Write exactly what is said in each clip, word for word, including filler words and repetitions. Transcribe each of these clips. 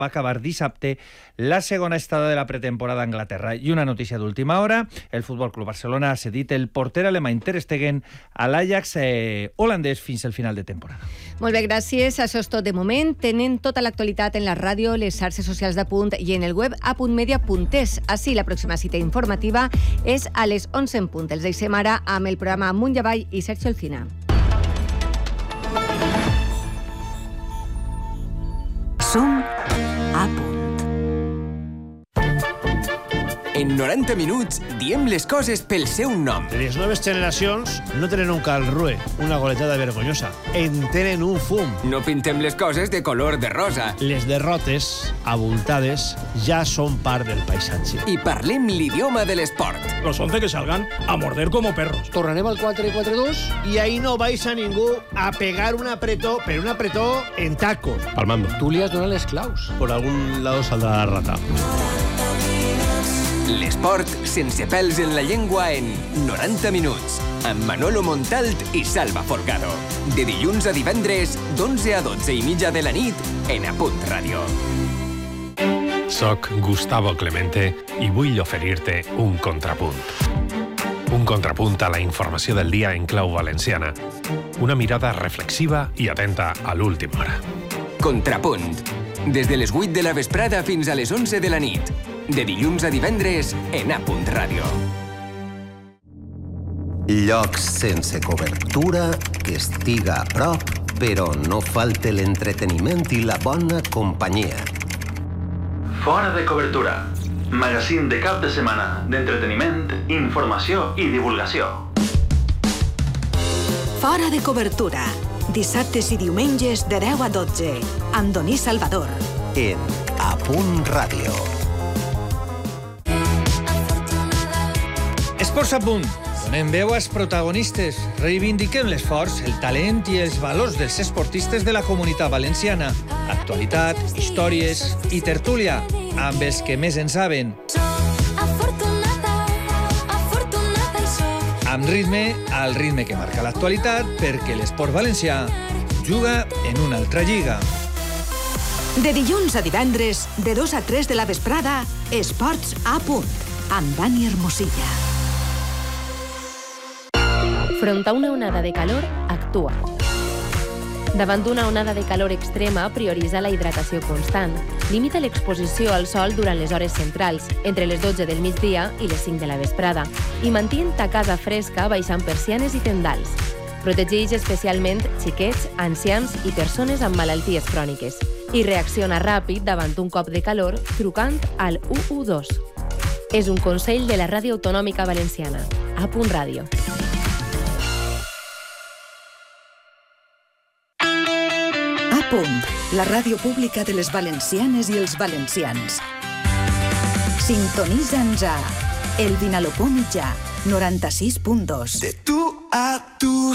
va acabar dissabte la segona estada de la pretemporada a Anglaterra. I una notícia d'última hora, el Futbol Club Barcelona ha cedit el porter alemany Ter Stegen a l'Ajax eh, holandès fins al final de temporada. Molt bé, gràcies. Això és tot de moment. Tenen tota l'actualitat en la ràdio, les xarxes socials de Punt i en el web a punt media punt es. Així, la pròxima cita informativa és a les onze en punt. Els deixem ara amb el programa Amunt i Avall i Sergio Alcina. Som a punt. En noranta minuts diem les coses pel seu nom. Les noves generacions no tenen un Karlsruhe, una goletada vergonyosa. En tenen un fum. No pintem les coses de color de rosa. Les derrotes, abultades, ja són part del paisatge. I parlem l'idioma de l'esport. Los once que salgan a morder como perros. Tornarem al quatre quatre dos i ahí no vais a ningú a pegar un apretó, pero un apretó en tacos. Palmando. Tú li has donat les claus. Por algún lado saldrá la rata. L'esport sense pèls en la llengua en noranta minuts, amb Manolo Montalt i Salva Folgado. De dilluns a divendres, d'onze a dotze i mitja de la nit, en A Punt Ràdio. Soc Gustavo Clemente i vull oferir-te un contrapunt. Un contrapunt a la informació del dia en clau valenciana. Una mirada reflexiva i atenta a l'última hora. Contrapunt. Des de les vuit de la vesprada fins a les onze de la nit. De dilluns a divendres en A Punt Ràdio. Llocs sense cobertura, que estiga a prop, però no falte l'entreteniment i la bona companyia. Fora de cobertura. Magazín de cap de setmana d'entreteniment, informació i divulgació. Fora de cobertura. Dissabtes i diumenges de deu a dotze. Amb Doní Salvador. En A Punt Ràdio. Esports a punt. Donem veu als protagonistes. Reivindiquem l'esforç, el talent i els valors dels esportistes de la comunitat valenciana. Actualitat, històries i tertúlia amb els que més en saben. Amb ritme, al ritme que marca l'actualitat, perquè l'esport valencià juga en una altra lliga. De dilluns a divendres, de dos a tres de la vesprada, Esports a Punt, amb Dani Hermosilla. Front a una onada de calor, actua. Davant d'una onada de calor extrema, prioritza la hidratació constant. Limita l'exposició al sol durant les hores centrals, entre les dotze del migdia i les cinc de la vesprada, i mantén ta casa fresca baixant persianes i tendals. Protegeix especialment xiquets, ancians i persones amb malalties cròniques. I reacciona ràpid davant un cop de calor trucant al u u dos. És un consell de la Ràdio Autonòmica Valenciana. A Punt Ràdio. Punt, la ràdio pública de les valencianes i els valencians. Sintonitza'ns a El Vinalopó Mitjà, noranta-sis punt dos. De tu a tu.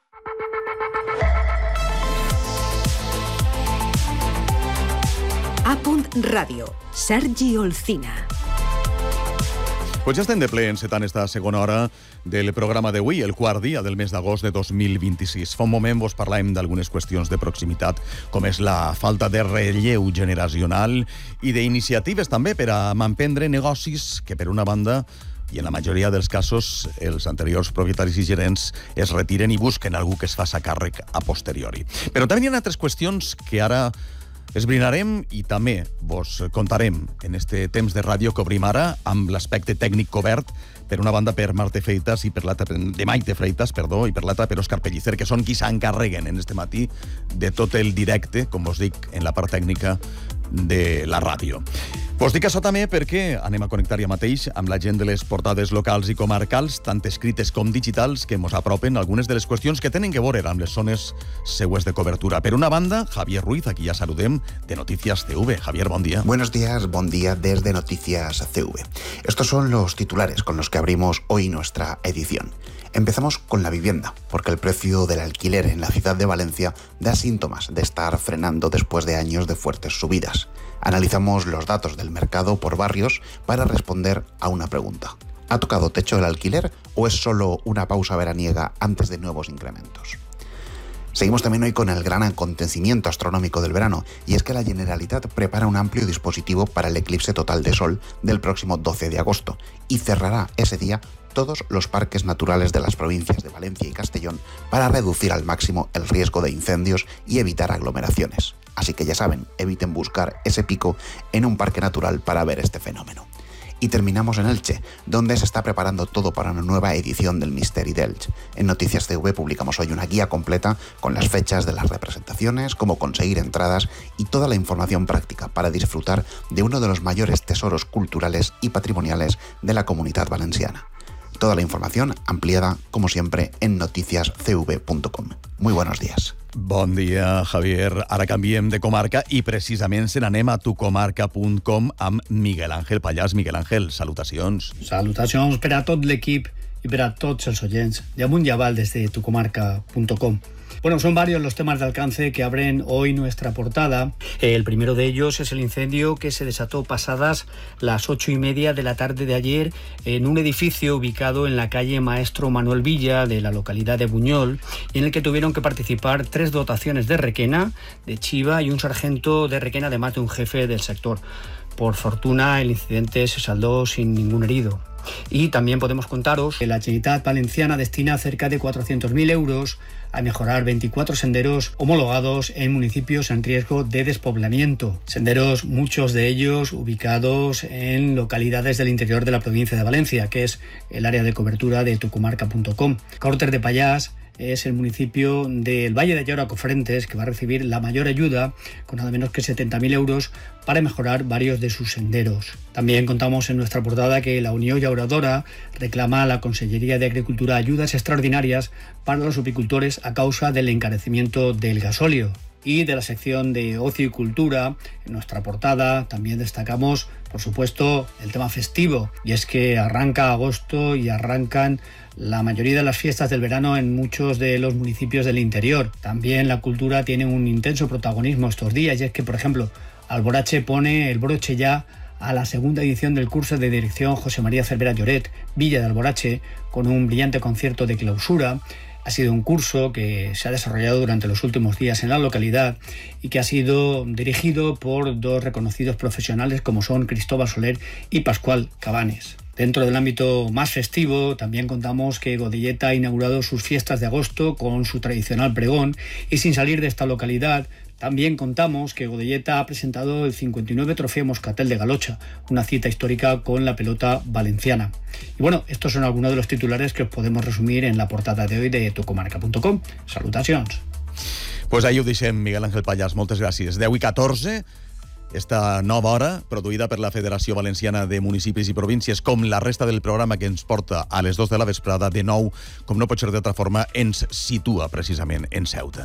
A Punt Ràdio, Sergi Olcina. Pues ja estem de ple encetant esta segona hora del programa d'avui, el quart dia del mes d'agost de dos mil vint-i-sis. Fa un moment vos parlàvem d'algunes qüestions de proximitat, com és la falta de relleu generacional i d'iniciatives també per a manprendre negocis que, per una banda, i en la majoria dels casos, els anteriors propietaris i gerents es retiren i busquen algú que es faça càrrec a posteriori. Però també hi ha altres qüestions que ara esbrinarem i també vos contarem en este temps de ràdio que obrim ara amb l'aspecte tècnic cobert per una banda per Marte Freitas i per l'altra de Maite Freitas, perdó, i per l'altra per Òscar Pellicer, que són qui s'encarreguen en este matí de tot el directe, com vos dic, en la part tècnica de la ràdio. Vos dic això també perquè anem a connectar ja mateix amb la gent de les portades locals i comarcals, tant escrites com digitals, que mos apropen algunes de les qüestions que tenen que veure amb les zones seues de cobertura. Per una banda, Javier Ruiz, aquí ja saludem, de Noticias C V. Javier, bon día. Buenos días, bon día desde Noticias C V. Estos son los titulares con los que abrimos hoy nuestra edición. Empezamos con la vivienda, porque el precio del alquiler en la ciudad de Valencia da síntomas de estar frenando después de años de fuertes subidas. Analizamos los datos del mercado por barrios para responder a una pregunta. ¿Ha tocado techo el alquiler o es solo una pausa veraniega antes de nuevos incrementos? Seguimos también hoy con el gran acontecimiento astronómico del verano, y es que la Generalitat prepara un amplio dispositivo para el eclipse total de Sol del próximo doce de agosto y cerrará ese día todos los parques naturales de las provincias de Valencia y Castellón para reducir al máximo el riesgo de incendios y evitar aglomeraciones. Así que ya saben, eviten buscar ese pico en un parque natural para ver este fenómeno. Y terminamos en Elche, donde se está preparando todo para una nueva edición del Misteri d'Elche. En Noticias T V publicamos hoy una guía completa con las fechas de las representaciones, cómo conseguir entradas y toda la información práctica para disfrutar de uno de los mayores tesoros culturales y patrimoniales de la Comunitat Valenciana. Toda la información ampliada, como siempre, en noticias c v punto com. Muy buenos días. Bon dia, Javier. Ara canviem de comarca i precisament se n'anem a tucomarca punt com amb Miguel Ángel Pallàs. Miguel Ángel, salutacions. Salutacions per a tot l'equip i per a tots els oients d'Amunt i Avall des de tucomarca punto com. Bueno, son varios los temas de alcance que abren hoy nuestra portada. El primero de ellos es el incendio que se desató pasadas las ocho y media de la tarde de ayer en un edificio ubicado en la calle Maestro Manuel Villa de la localidad de Buñol, y en el que tuvieron que participar tres dotaciones de Requena, de Chiva, y un sargento de Requena, además de un jefe del sector. Por fortuna, el incidente se saldó sin ningún herido. Y también podemos contaros que la Generalitat Valenciana destina cerca de cuatrocientos mil euros a mejorar veinticuatro senderos homologados en municipios en riesgo de despoblamiento. Senderos, muchos de ellos ubicados en localidades del interior de la provincia de Valencia, que es el área de cobertura de tucomarca punto com. Cortes de Pallars es el municipio del Valle de Llora-Cofrentes que va a recibir la mayor ayuda, con nada menos que setenta mil euros, para mejorar varios de sus senderos. También contamos en nuestra portada que la Unión Llauradora reclama a la Consellería de Agricultura ayudas extraordinarias para los apicultores a causa del encarecimiento del gasóleo. Y de la sección de ocio y cultura, en nuestra portada también destacamos, por supuesto, el tema festivo, y es que arranca agosto y arrancan la mayoría de las fiestas del verano en muchos de los municipios del interior. También la cultura tiene un intenso protagonismo estos días, y es que, por ejemplo, Alborache pone el broche ya a la segunda edición del curso de dirección José María Cervera Lloret, Villa de Alborache, con un brillante concierto de clausura. Ha sido un curso que se ha desarrollado durante los últimos días en la localidad y que ha sido dirigido por dos reconocidos profesionales como son Cristóbal Soler y Pascual Cabanes. Dentro del ámbito más festivo, también contamos que Godelleta ha inaugurado sus fiestas de agosto con su tradicional pregón, y sin salir de esta localidad, también contamos que Godelleta ha presentado el cincuenta y nueve Trofeo Moscatel de Galocha, una cita histórica con la pelota valenciana. Y bueno, estos son algunos de los titulares que os podemos resumir en la portada de hoy de tucomarca punto com. Salutacions. Pues ahí ho deixem, Miguel Ángel Pallàs. Moltes gràcies. deu i catorze, esta nova hora, produïda per la Federació Valenciana de Municipis i Províncies, com la resta del programa que ens porta a les dos de la vesprada, de nou, com no pot ser d'altra forma, ens situa precisament en Ceuta.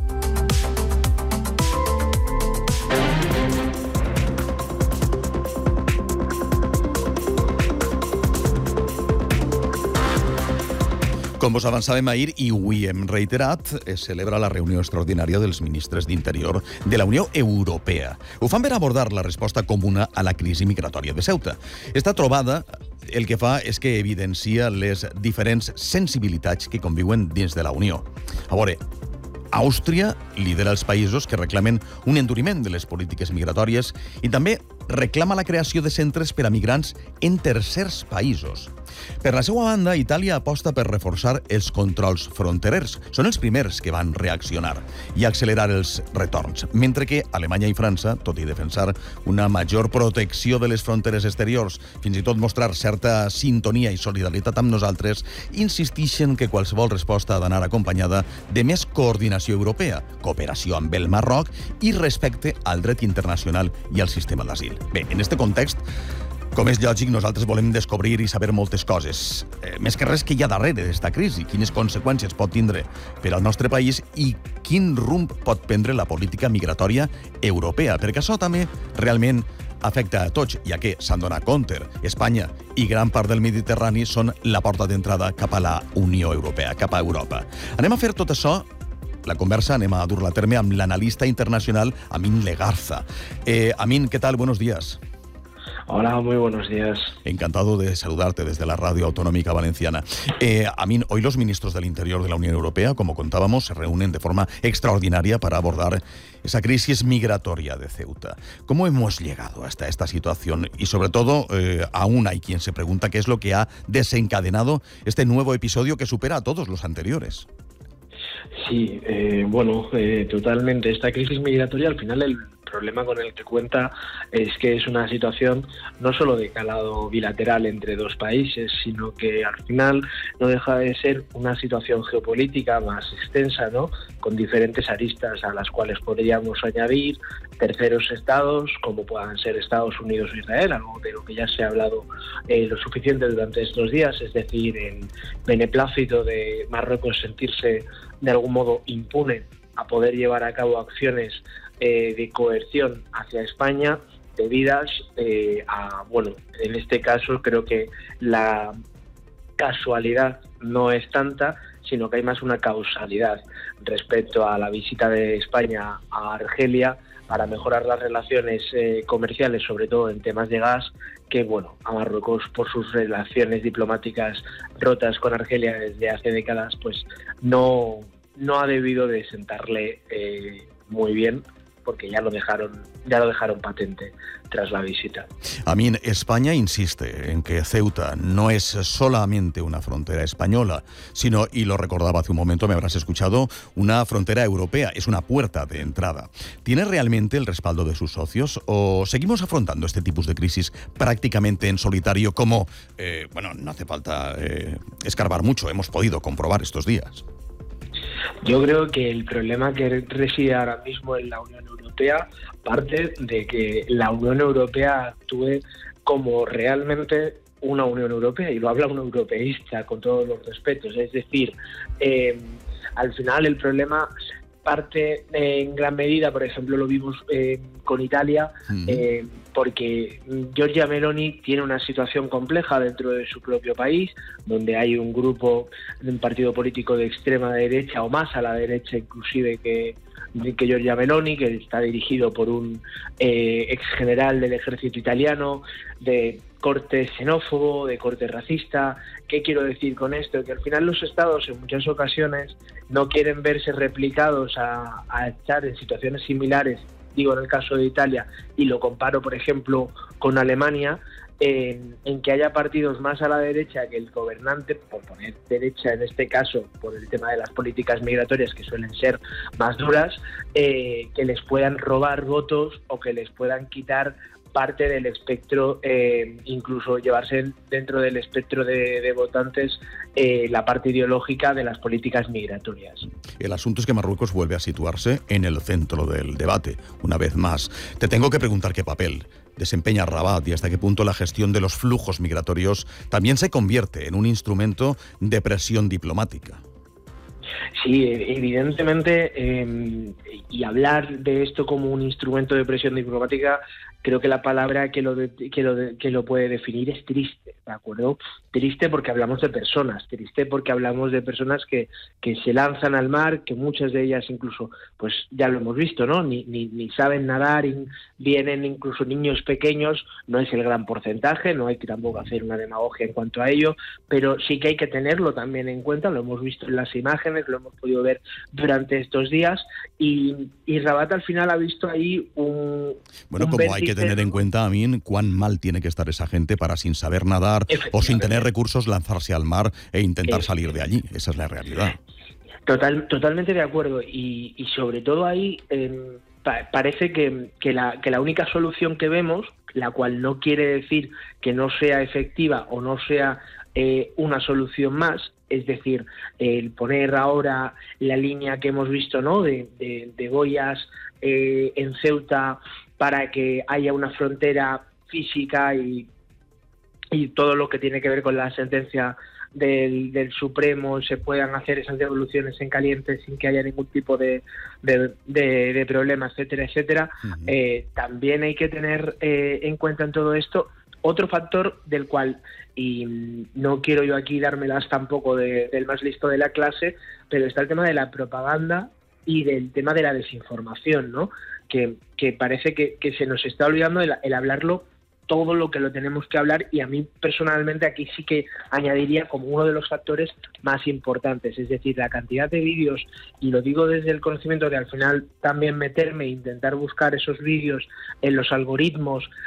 Com vos avançàvem ahir, i avui hem reiterat, es celebra la reunió extraordinària dels ministres d'Interior de la Unió Europea. Ho fan per abordar la resposta comuna a la crisi migratòria de Ceuta. Esta trobada el que fa és que evidencia les diferents sensibilitats que conviuen dins de la Unió. A veure, Àustria lidera els països que reclamen un enduriment de les polítiques migratòries i també reclama la creació de centres per a migrants en tercers països. Per la seva banda, Itàlia aposta per reforçar els controls fronterers. Són els primers que van reaccionar i accelerar els retorns, mentre que Alemanya i França, tot i defensar una major protecció de les fronteres exteriors, fins i tot mostrar certa sintonia i solidaritat amb nosaltres, insistixen que qualsevol resposta ha d'anar acompanyada de més coordinació europea, cooperació amb el Marroc i respecte al dret internacional i al sistema d'asil. Bé, en aquest context, com és lògic, nosaltres volem descobrir i saber moltes coses. Eh, més que res, què hi ha darrere d'esta crisi, quines conseqüències pot tindre per al nostre país i quin rumb pot prendre la política migratòria europea, perquè això també realment afecta a tots, ja que s'han donat compte, Espanya i gran part del Mediterrani són la porta d'entrada cap a la Unió Europea, cap a Europa. Anem a fer tot això. La conversa anem a dur-la a terme amb l'analista internacional Amin Legarza. Eh, Amin, què tal? Buenos días. Hola, muy buenos días. Encantado de saludarte desde la Radio Autonómica Valenciana. Eh, a mí, hoy los ministros del Interior de la Unión Europea, como contábamos, se reúnen de forma extraordinaria para abordar esa crisis migratoria de Ceuta. ¿Cómo hemos llegado hasta esta situación? Y sobre todo, eh, aún hay quien se pregunta qué es lo que ha desencadenado este nuevo episodio que supera a todos los anteriores. Sí, eh, bueno, eh, totalmente. Esta crisis migratoria, al final, el problema con el que cuenta es que es una situación no solo de calado bilateral entre dos países, sino que al final no deja de ser una situación geopolítica más extensa, ¿no? Con diferentes aristas a las cuales podríamos añadir terceros estados, como puedan ser Estados Unidos o Israel, algo de lo que ya se ha hablado eh, lo suficiente durante estos días, es decir, el beneplácito de Marruecos sentirse de algún modo impune a poder llevar a cabo acciones eh, de coerción hacia España debidas eh, a, bueno, en este caso creo que la casualidad no es tanta, sino que hay más una causalidad respecto a la visita de España a Argelia para mejorar las relaciones eh, comerciales, sobre todo en temas de gas, que bueno, a Marruecos por sus relaciones diplomáticas rotas con Argelia desde hace décadas, pues no, no ha debido de sentarle eh, muy bien, porque ya lo dejaron, ya lo dejaron patente tras la visita. A mí, España insiste en que Ceuta no es solamente una frontera española, sino, y lo recordaba hace un momento, me habrás escuchado, una frontera europea, es una puerta de entrada. ¿Tiene realmente el respaldo de sus socios o seguimos afrontando este tipo de crisis prácticamente en solitario como, eh, bueno, no hace falta eh, escarbar mucho, hemos podido comprobar estos días? Yo creo que el problema que reside ahora mismo en la Unión Europea parte de que la Unión Europea actúe como realmente una Unión Europea, y lo habla un europeísta con todos los respetos. Es decir, eh, al final el problema parte eh, en gran medida, por ejemplo, lo vimos eh, con Italia, eh, porque Giorgia Meloni tiene una situación compleja dentro de su propio país, donde hay un grupo, un partido político de extrema derecha o más a la derecha inclusive que, que Giorgia Meloni, que está dirigido por un eh, ex general del ejército italiano, de corte xenófobo, de corte racista. ¿Qué quiero decir con esto? Que al final los estados en muchas ocasiones no quieren verse replicados a, a estar en situaciones similares, digo en el caso de Italia, y lo comparo por ejemplo con Alemania, en, en que haya partidos más a la derecha que el gobernante, por poner derecha en este caso, por el tema de las políticas migratorias que suelen ser más duras, eh, que les puedan robar votos o que les puedan quitar parte del espectro, eh, incluso llevarse dentro del espectro de, de votantes eh, la parte ideológica de las políticas migratorias. El asunto es que Marruecos vuelve a situarse en el centro del debate, una vez más. Te tengo que preguntar qué papel desempeña Rabat y hasta qué punto la gestión de los flujos migratorios también se convierte en un instrumento de presión diplomática. Sí, evidentemente, eh, y hablar de esto como un instrumento de presión diplomática, creo que la palabra que lo, de, que lo, de, que lo puede definir es triste, ¿de acuerdo? Triste porque hablamos de personas, triste porque hablamos de personas que, que se lanzan al mar, que muchas de ellas incluso, pues ya lo hemos visto, ¿no? Ni, ni, ni saben nadar, y vienen incluso niños pequeños, no es el gran porcentaje, no hay que tampoco hacer una demagogia en cuanto a ello, pero sí que hay que tenerlo también en cuenta, lo hemos visto en las imágenes, lo hemos podido ver durante estos días, y, y Rabat al final ha visto ahí un... Bueno, un como hay que tener en cuenta, Amin, cuán mal tiene que estar esa gente para, sin saber nadar o sin tener recursos, lanzarse al mar e intentar salir de allí. Esa es la realidad. Total, totalmente de acuerdo. Y, y sobre todo ahí eh, pa- parece que, que, la, que la única solución que vemos, la cual no quiere decir que no sea efectiva o no sea eh, una solución más, es decir, el poner ahora la línea que hemos visto, ¿no?, de, de, de boyas eh, en Ceuta para que haya una frontera física y, y todo lo que tiene que ver con la sentencia del, del Supremo, se puedan hacer esas devoluciones en caliente sin que haya ningún tipo de, de, de, de problema, etcétera, etcétera. Uh-huh. Eh, también hay que tener eh, en cuenta en todo esto otro factor del cual, y no quiero yo aquí dármelas tampoco de, del más listo de la clase, pero está el tema de la propaganda y del tema de la desinformación, ¿no? Que, que parece que, que se nos está olvidando el, el hablarlo todo lo que lo tenemos que hablar, y a mí personalmente aquí sí que añadiría como uno de los factores más importantes, es decir, la cantidad de vídeos, y lo digo desde el conocimiento de al final también meterme e intentar buscar esos vídeos en los algoritmos